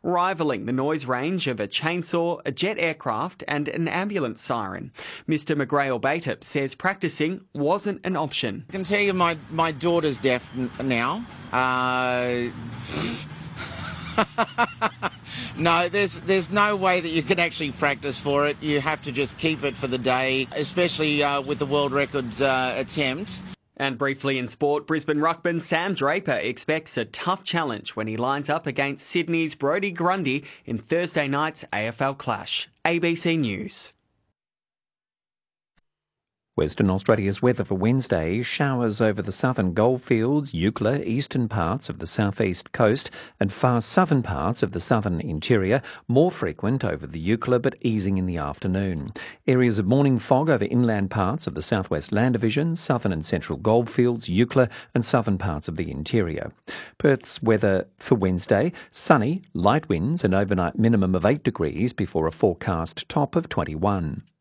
rivalling the noise range of a chainsaw, a jet aircraft and an ambulance siren. Mr McGrail-Bateup says practising wasn't an option. I can tell you my daughter's deaf now. No, there's no way that you can actually practice for it. You have to just keep it for the day, especially with the world record attempt. And briefly in sport, Brisbane ruckman Sam Draper expects a tough challenge when he lines up against Sydney's Brodie Grundy in Thursday night's AFL clash. ABC News. Western Australia's weather for Wednesday: showers over the southern goldfields, Eucla, eastern parts of the southeast coast and far southern parts of the southern interior, more frequent over the Eucla but easing in the afternoon. Areas of morning fog over inland parts of the southwest land division, southern and central goldfields, Eucla and southern parts of the interior. Perth's weather for Wednesday: sunny, light winds, an overnight minimum of 8 degrees before a forecast top of 21.